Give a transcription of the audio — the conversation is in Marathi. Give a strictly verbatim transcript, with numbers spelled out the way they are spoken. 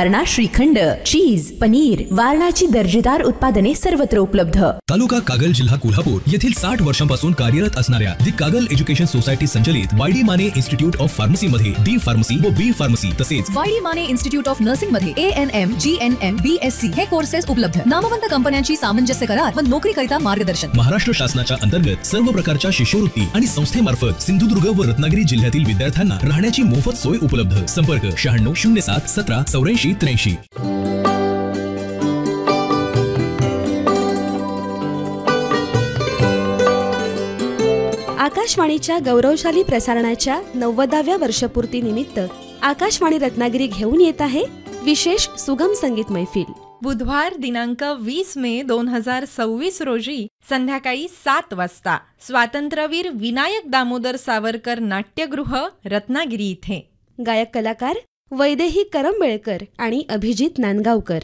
वारणा श्रीखंड, चीज, पनीर, वारणाची दर्जेदार उत्पादने सर्वत्र उपलब्ध. तालुका कागल, जिल्हा कोल्हापूर येथील साठ वर्षांपासून कार्यरत असणाऱ्या दी कागल एज्युकेशन सोसायटी संचलित वायडी माने इन्स्टिट्यूट ऑफ फार्मसी मध्ये डी फार्मसी व बी फार्मसी तसेच वायडी माने इन्स्टिट्यूट ऑफ नर्सिंग मध्ये A N M, G N M, B S C हे कोर्सेस उपलब्ध. नामवंत कंपन्यांची सामंजस्य करार व नोकरीकरिता मार्गदर्शन. महाराष्ट्र शासनाच्या अंतर्गत सर्व प्रकारच्या शिष्यवृत्ती आणि संस्थेमार्फत सिंधुदुर्ग व रत्नागिरी जिल्ह्यातील विद्यार्थ्यांना राहण्याची मोफत सोय उपलब्ध. संपर्क शहाण्णव शून्य सात सतरा चौऱ्याऐंशी त्र्याऐंशी. आकाशवाणीच्या गौरवशाली प्रसारणाच्या नव्वदाव्या वर्षपूर्ती निमित्त आकाशवाणी रत्नागिरी घेऊन येत आहे विशेष सुगम संगीत मैफिल. बुधवार दिनांक वीस मे दोन हजार सव्वीस रोजी संध्याकाळी सात वाजता स्वातंत्र्यवीर विनायक दामोदर सावरकर नाट्यगृह रत्नागिरी इथे. गायक कलाकार वैदेही करंबेळकर आणि अभिजित नांदगावकर.